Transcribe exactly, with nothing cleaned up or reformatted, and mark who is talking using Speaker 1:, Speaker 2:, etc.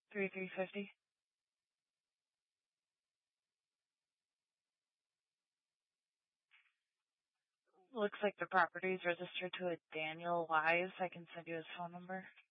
Speaker 1: three three fifty. Looks like the property is registered to a Daniel Wise. I can send you his phone number.